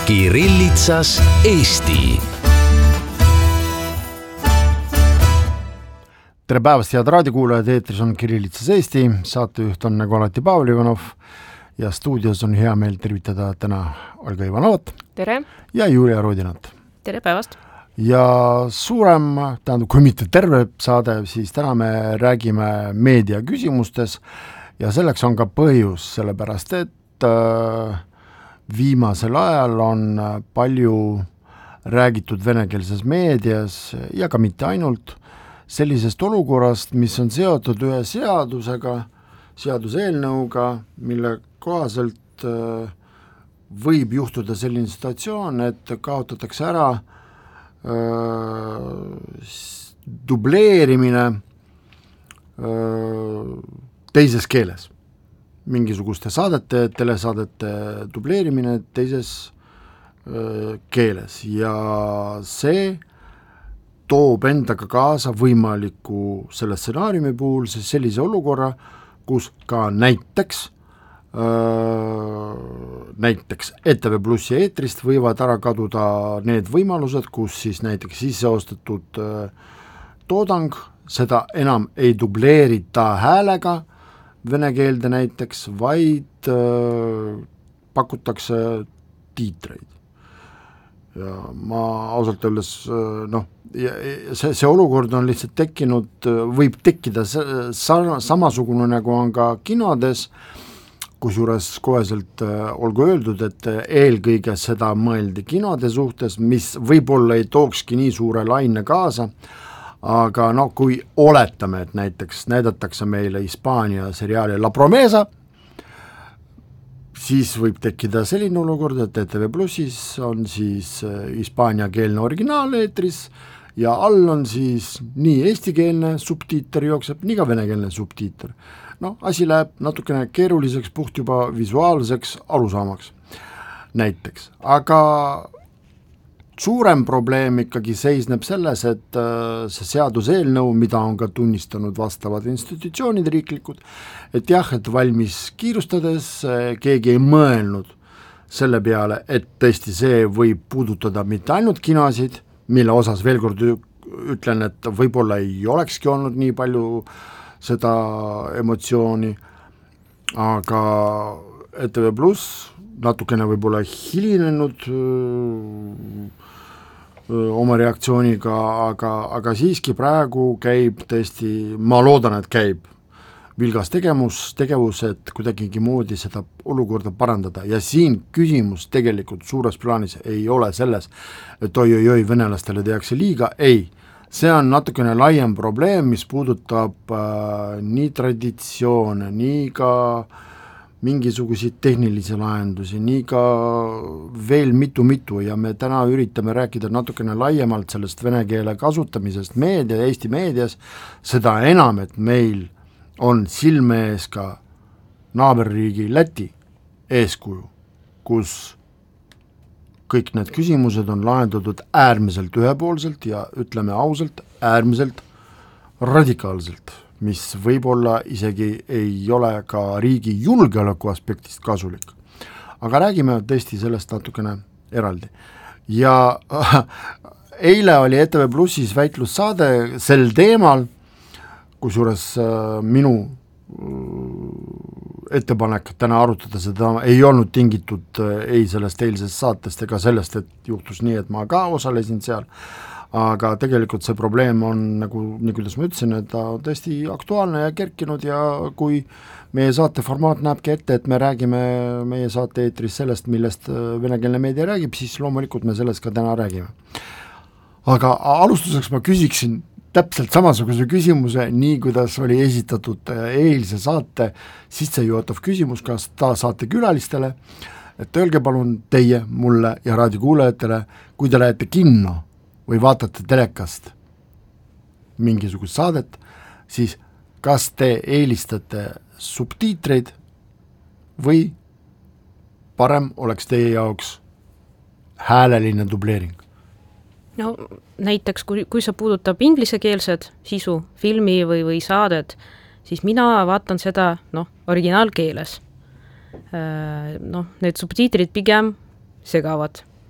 Kirillitsas Eesti. Tere päevast, head raadiokuulajad, eetris on Kirillitsas Eesti, saatejuht on nagu alati Pavel Ivanov ja stuudios on hea meel tervitada täna Olga Ivanovat. Tere! Ja Julia Rodinat. Tere päevast! Ja suurem, tähendab, kui mitte terve saade, siis täna me räägime meedia küsimustes ja selleks on ka põhjus, sellepärast et viimasel ajal on palju räägitud venekeelses meedias ja ka mitte ainult sellisest olukorrast, mis on seotud ühe seaduseelnõuga, mille kohaselt võib juhtuda selline situatsioon, et kaotatakse ära dubleerimine teises keeles. Mingisuguste saadete, telesaadete dubleerimine teises keeles ja see toob endaga kaasa võimaliku selle stsenaariumi puhul sellise olukorra, kus ka näiteks ETV Plussi eetrist võivad ära kaduda need võimalused, kus siis näiteks sisseostetud toodang, seda enam ei dubleerita häälega vene keelde näiteks, vaid pakutakse tiitreid. Ja ma ausalt öeldes, see olukord on lihtsalt tekkinud, võib tekkida samasugune nagu on ka kinodes, kusjuures koheselt olgu öeldud, et eelkõige seda mõeldi kinode suhtes, mis võib-olla ei tookski nii suure laine kaasa, aga kui oletame, et näiteks näidatakse meile Hispaania seriaali La Promesa, siis võib tekkida selline olukord, et ETV Plussis on siis hispaaniakeelne originaal eetris ja all on siis nii eestikeelne subtiiter jookseb, nii ka venekeelne subtiiter. Asi läheb natukene keeruliseks puht juba visuaalseks arusaamaks näiteks, aga suurem probleem ikkagi seisneb selles, et see seaduseelnõu, mida on ka tunnistanud vastavad institutsioonid riiklikud, et jah, et valmis kiirustades keegi ei mõelnud selle peale, et tõesti see võib puudutada mitte ainult kinosid, mille osas veel kord ütlen, et võib-olla ei olekski olnud nii palju seda emotsiooni, aga ETV Plus natukene võib-olla hilinenud oma reaktsiooniga, aga siiski praegu käib tõesti, ma loodan, et käib vilgas tegevus, et kuidagigi moodi seda olukorda parandada ja siin küsimus tegelikult suures plaanis ei ole selles, et oi, venelastele tehakse liiga, ei, see on natukene laiem probleem, mis puudutab nii traditsioone, nii ka mingisuguseid tehnilisi lahendusi, nii ka veel mitu ja me täna üritame rääkida natukene laiemalt sellest vene keele kasutamisest Eesti meedias, seda enam, et meil on silme ees ka naaberriigi Läti eeskuju, kus kõik need küsimused on lahendatud äärmiselt ühepoolselt ja ütleme ausalt, äärmiselt radikaalselt, mis võib-olla isegi ei ole ka riigi julgeoleku aspektist kasulik. Aga räägime tõesti sellest natukene eraldi. Ja eile oli ETV Plussis väitlussaade sel teemal, kusjuures minu ettepanek täna arutada seda ei olnud tingitud ei sellest eilsest saatest ega sellest, et juhtus nii, et ma ka osalesin seal, aga tegelikult see probleem on, nii kuidas ma ütlesin, et ta on tõesti aktuaalne ja kerkinud ja kui meie saate formaat näebki ette, et me räägime meie saate eetris sellest, millest venekeelne meedia räägib, siis loomulikult me sellest ka täna räägime. Aga alustuseks ma küsiksin täpselt samasuguse küsimuse, nii kuidas oli esitatud eilse saate sissejuhatav küsimus ka saate külalistele, et öelge palun teie, mulle ja raadiokuulajatele, kui te lähete kinno või vaatate telekast mingisugust saadet, siis kas te eelistate subtiitreid või parem oleks teie jaoks hääleline dubleering? No näiteks, kui see puudutab inglisekeelsed sisu, filmi või saadet, siis mina vaatan seda originaalkeeles. Need subtiitrid pigem segavad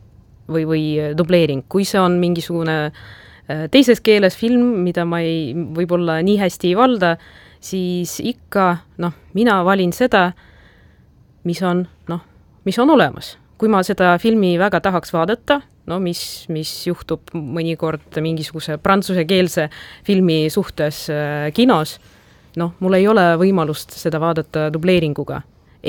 või dubleering, kui see on mingisugune teises keeles film, mida ma võib-olla nii hästi ei valda, siis ikka, mina valin seda, mis on olemas. Kui ma seda filmi väga tahaks vaadata, mis juhtub mõnikord mingisuguse prantsusekeelse filmi suhtes kinos, mul ei ole võimalust seda vaadata dubleeringuga.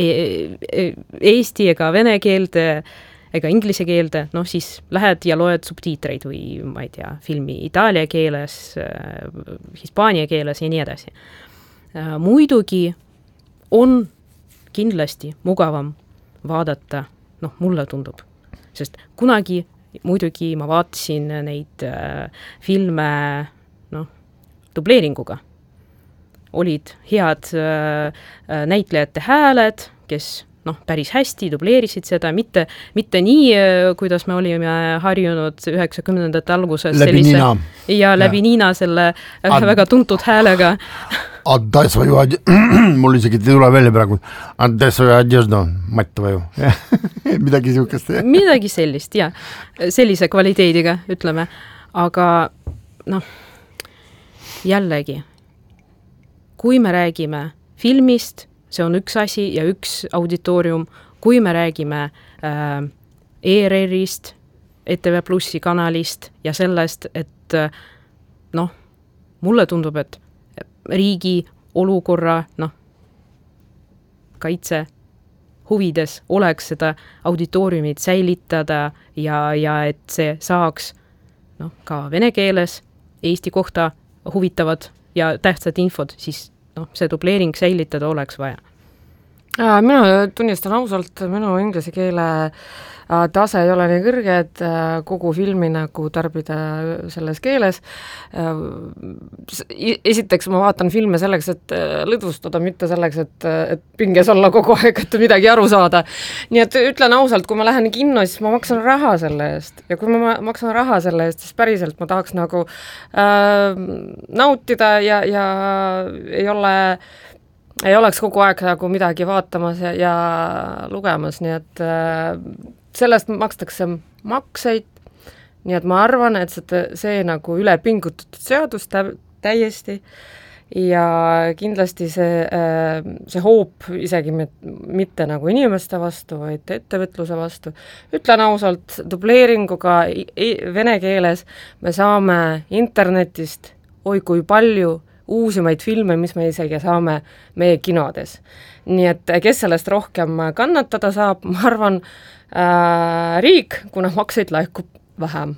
Eesti ega vene keelde ega inglise keelde, siis lähed ja loed subtiitreid või ma ei tea, filmi itaalia keeles, hispaania keeles ja nii edasi. Muidugi on kindlasti mugavam vaadata, mulle tundub, sest kunagi muidugi ma vaatasin neid filme dubleeringuga. Olid head näitlejate hääled, kes päris hästi dubleerisid seda, mitte nii, kuidas me olime harjunud 90. alguses. Läbi Niina. Ja läbi Niina selle väga tuntud häälega. Mul isegi ei tule välja praegu. Matt vaju. Midagi siukest. Midagi sellist, ja. Sellise kvaliteediga, ütleme. Aga jällegi, kui me räägime filmist, see on üks asi ja üks auditoorium, kui me räägime ERR-ist, ETV Plussi kanalist ja sellest, et mulle tundub, et riigi olukorra kaitse huvides oleks seda auditooriumit säilitada ja et see saaks ka vene keeles Eesti kohta huvitavad ja tähtsad infod, siis see dubleering säilitada oleks vaja. Mina tunnistan ausalt, minu inglise keele tase ei ole nii kõrge, et kogu filmi nagu tarbida selles keeles. Esiteks ma vaatan filme selleks, et lõdvustada, mitte selleks, et pinges olla kogu aeg, et midagi aru saada. Nii et ütlen ausalt, kui ma lähen kinno, siis ma maksan raha selle eest. Ja kui ma maksan raha selle eest, siis päriselt ma tahaks nagu nautida ja ei oleks kogu aeg nagu midagi vaatamas ja lugemas, nii et sellest makstakse makseid, nii et ma arvan, et see nagu üle pingutatud seadus täiesti ja kindlasti see hoop isegi mitte nagu inimeste vastu, vaid ettevõtluse vastu. Ütlen ausalt, dubleeringuga vene keeles me saame internetist kui palju uusimaid filme, mis me isegi saame meie kinodes. Nii et kes sellest rohkem kannatada saab, ma arvan, riik, kuna makseid laekub vähem.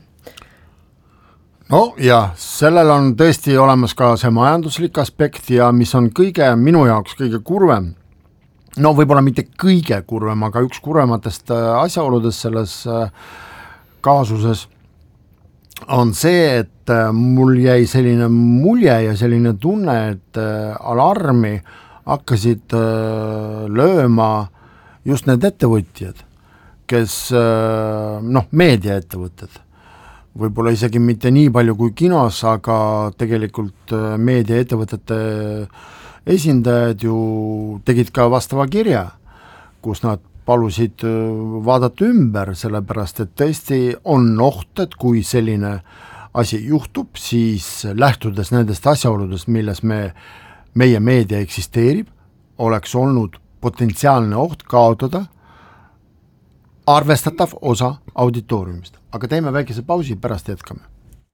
Ja, sellel on tõesti olemas ka see majanduslik aspekt ja mis on minu jaoks kõige kurvem, võib-olla mitte kõige kurvem, aga üks kurvematest asjaoludest selles kaasuses on see, et mul jäi selline mulje ja selline tunne, et alarmi hakkasid lööma just need ettevõtjad, kes, meediaettevõtted, võib-olla isegi mitte nii palju kui kinos, aga tegelikult meediaettevõtete esindajad ju tegid ka vastava kirja, kus nad palusid vaadata ümber, sellepärast et tõesti on oht, et kui selline asi juhtub, siis lähtudes nendest asjaoludest, milles meie meedia eksisteerib, oleks olnud potentsiaalne oht kaotada arvestatav osa auditooriumist. Aga teeme väikese pausi, pärast jätkame.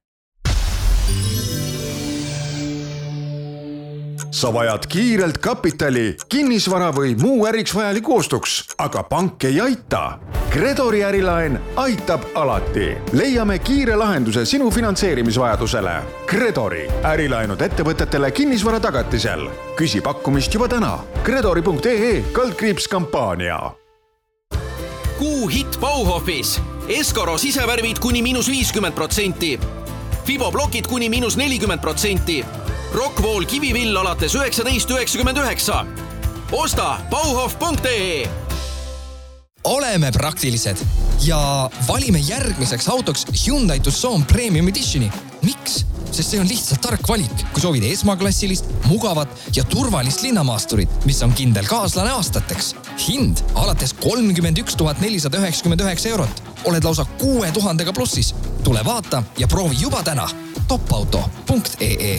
Sa vajad kiirelt kapitali, kinnisvara või muu äriks vajaliku ostuks, aga pank ei aita. Credori ärilaen aitab alati. Leiame kiire lahenduse sinu finantseerimisvajadusele. Credori ärilaenud ettevõtetele kinnisvara tagatisel. Küsi pakkumist juba täna. Credori.ee/kampaania. Kuu hitt Bauhofis. Eskaro sisevärvid kuni -50%. Fiboblokid kuni -40%. Rockwool kivivill alates 19,99. Osta bauhof.ee. Oleme praktilised ja valime järgmiseks autoks Hyundai Tucson Premium Editioni. Miks? Sest see on lihtsalt tark valik, kui soovid esmaklassilist, mugavat ja turvalist linnamaasturit, mis on kindel kaaslane aastateks. Hind alates 31 499 €. oled lausa 6000 plussis. Tule vaata ja proovi juba täna. topauto.ee.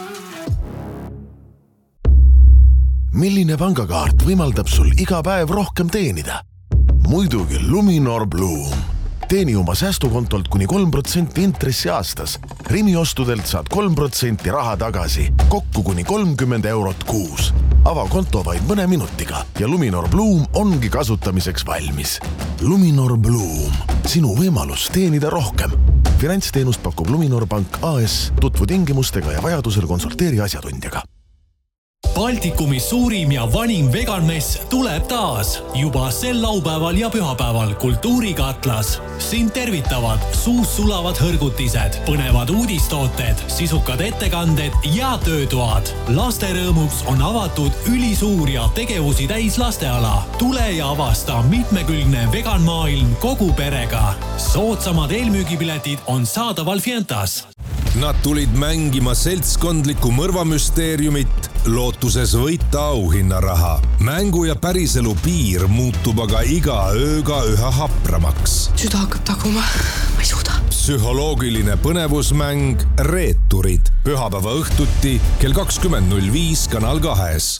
Milline pangakaart võimaldab sul iga päev rohkem teenida? Muidugi Luminor Bloom. Teeni oma säästukontolt kuni 3% intressi aastas. Rimi ostudelt saad 3% raha tagasi, kokku kuni 30 eurot kuus. Ava konto vaid mõne minutiga ja Luminor Bloom ongi kasutamiseks valmis. Luminor Bloom. Sinu võimalus teenida rohkem. Finantsteenust pakub Luminor Pank AS. Tutvu tingimustega ja vajadusel konsulteeri asjatundjaga. Baltikumi suurim ja vanim veganmess tuleb taas. Juba sel laupäeval ja pühapäeval Kultuurikatlas. Sind tervitavad suus sulavad hõrgutised, põnevad uudistooted, sisukad ettekanded ja töötoad. Laste rõõmuks on avatud ülisuur ja tegevusi täis lasteala. Tule ja avasta mitmekülgne veganmaailm kogu perega. Soodsamad eelmüügipiletid on saadaval Fientas. Nad tulid mängima seltskondlikku mõrvamüsteeriumit, lootuses võita auhinnaraha. Mängu ja päriselu piir muutub aga iga ööga üha hapramaks. Süda hakkab taguma, ma ei suuda. Psühholoogiline põnevusmäng Reeturid. Pühapäeva õhtuti kell 20.05 Kanal 2.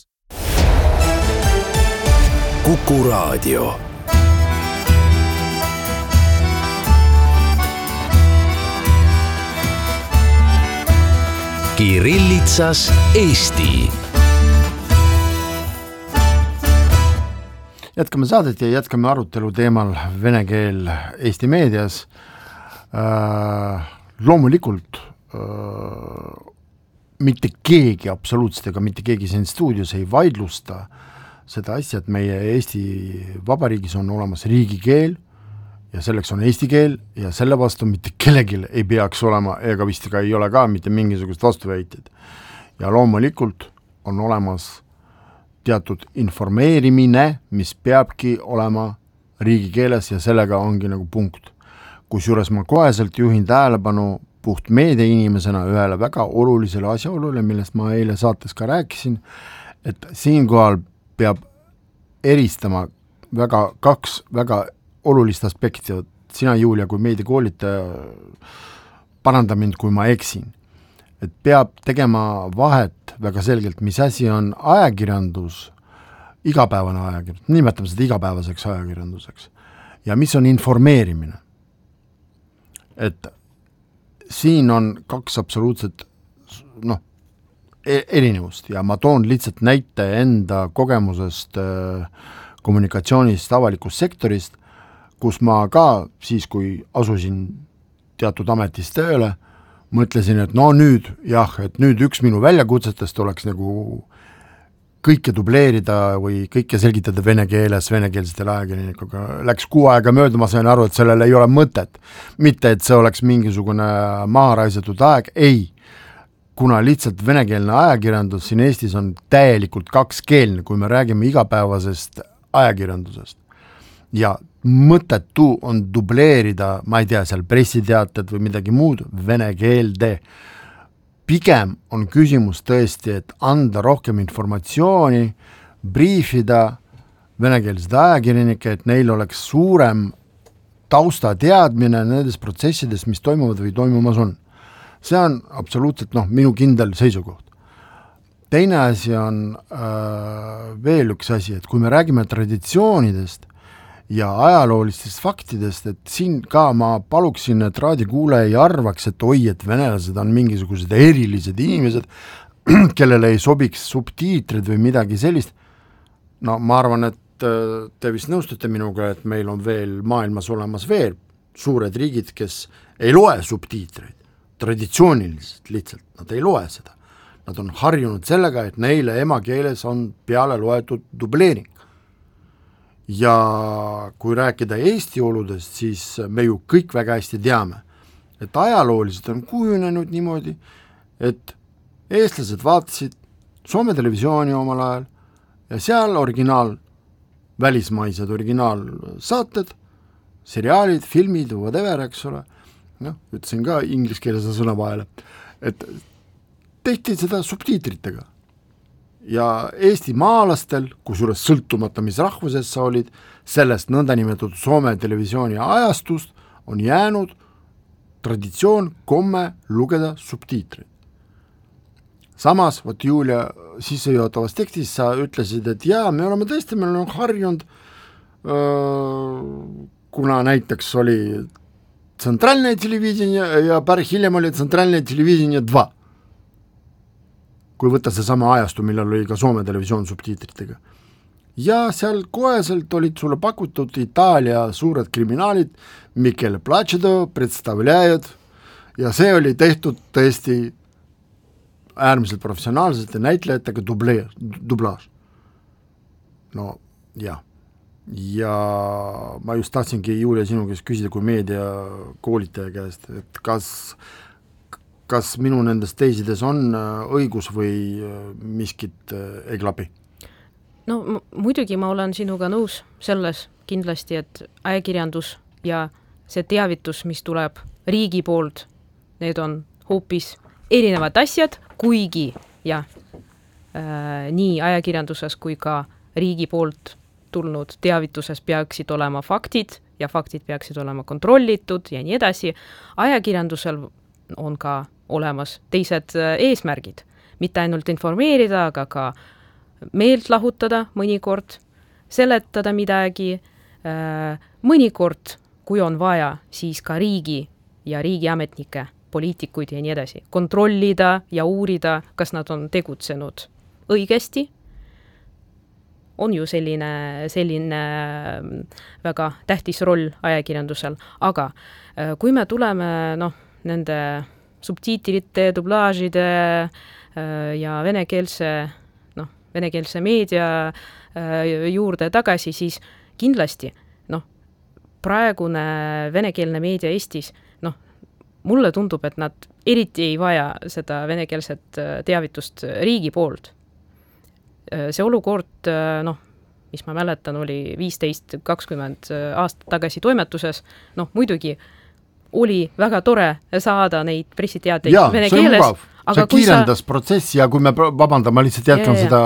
Kuku Raadio. Kirillitsas Eesti. Jätkame saadet ja jätkame arutelu teemal vene keel Eesti meedias. Loomulikult mitte keegi absoluutselt ega mitte keegi siin stuudios ei vaidlusta seda asja, et meie Eesti Vabariigis on olemas riigikeel ja selleks on eesti keel ja selle vastu mitte kellelgi ei peaks olema ega vist ka ei ole ka mitte mingisugust vastuväiteid. Ja loomulikult on olemas teatud informeerimine, mis peabki olema riigikeeles ja sellega ongi nagu punkt. Kusjuures ma koheselt juhin tähelepanu puht meedia inimesena ühele väga olulisele asjaolule, millest ma eile saates ka rääkisin, et siinkohal peab eristama kaks väga olulist aspekti, sina Julia kui meediakoolitaja, paranda mind, kui ma eksin. Et peab tegema vahet väga selgelt, mis asi on ajakirjandus, igapäevane ajakirjandus, nimetame seda igapäevaseks ajakirjanduseks, ja mis on informeerimine. Et siin on kaks absoluutset erinevust ja ma toon lihtsalt näite enda kogemusest kommunikatsioonist avalikust sektorist, kus ma ka siis, kui asusin teatud ametis tööle, mõtlesin, et nüüd üks minu väljakutsetest oleks nagu kõike dubleerida või kõike selgitada vene keeles, venekeelsetele ajakirjanikuga. Läks 6 aega mööda, ma sain aru, et sellel ei ole mõtet. Mitte, et see oleks mingisugune maharaisatud aeg, ei. Kuna lihtsalt venekeelne ajakirjandus siin Eestis on täielikult kakskeelne, kui me räägime igapäevasest ajakirjandusest. Ja mõttetu on dubleerida, ma ei tea, seal pressiteated või midagi muud, vene keelde. Pigem on küsimus tõesti, et anda rohkem informatsiooni, briifida venekeelsed ajakirjanikke, et neil oleks suurem taustateadmine nendes protsessides, mis toimuvad või toimumas on. See on absoluutselt minu kindel seisukoht. Teine asi on veel üks asi, et kui me räägime traditsioonidest ja ajaloolistest faktidest, et siin ka ma paluksin, et raadiokuulaja ei arvaks, et et venelased on mingisugused erilised inimesed, kellele ei sobiks subtiitrid või midagi sellist. No ma arvan, et te vist nõustute minuga, et meil on veel maailmas olemas veel suured riigid, kes ei loe subtiitreid, traditsiooniliselt lihtsalt, nad ei loe seda. Nad on harjunud sellega, et neile emakeeles on peale loetud dubleering. Ja kui rääkida Eesti oludest, siis me ju kõik väga hästi teame, et ajalooliselt on kujunenud niimoodi, et eestlased vaatasid Soome televisiooni omal ajal ja seal välismaised originaalsaated, seriaalid, filmid, whatever, eks ole, ütlesin ka ingliskeelse sõna vahele, et tehti seda subtiitritega. ja Eesti maalastel, kusjuures sõltumata, mis rahvuses sa olid, sellest nõndanimetatud Soome televisiooni ajastust on jäänud traditsioon, komme lugeda subtiitreid. Samas, võt Julia sissejuhatavas tekstis sa ütlesid, et jaa, me oleme tõesti, meil on harjunud, kuna näiteks oli tsentraalne televiisinja ja päris hiljem oli tsentraalne televiisinja 2, kui võtta see sama ajastu, millal oli ka Soome televisioon subtiitritega. Ja seal koheselt olid sulle pakutud Itaalia suured kriminaalid, Michele Placido, predstavljajad, ja see oli tehtud tõesti äärmiselt professionaalsete näitlejatega dublaaž. No jah. Ja ma just tahtsingi, Julia, sinu käest küsida kui meediakoolitaja käest, et kas minu nendes teisides on õigus või miskit ei klapi? No muidugi ma olen sinuga nõus selles kindlasti, et ajakirjandus ja see teavitus, mis tuleb riigi poolt, need on hoopis erinevad asjad, kuigi ja nii ajakirjanduses kui ka riigi poolt tulnud teavituses peaksid olema faktid ja faktid peaksid olema kontrollitud ja nii edasi. Ajakirjandusel on ka olemas teised eesmärgid, mitte ainult informeerida, aga ka meelt lahutada mõnikord, seletada midagi, mõnikord, kui on vaja, siis ka riigi ja riigiametnike, poliitikuid ja nii edasi, kontrollida ja uurida, kas nad on tegutsenud õigesti. On ju selline väga tähtis roll ajakirjandusel, aga kui me tuleme nende subtiitrite, dublaažide ja venekeelse meedia juurde tagasi, siis kindlasti praegune venekeelne meedia Eestis, mulle tundub, et nad eriti ei vaja seda venekeelset teavitust riigi poolt. See olukord, mis ma mäletan, oli 15-20 aastat tagasi toimetuses, muidugi oli väga tore saada neid pressiteateid vene keeles. See kiirendas protsessi ja kui me, vabanda, ma lihtsalt jätkan seda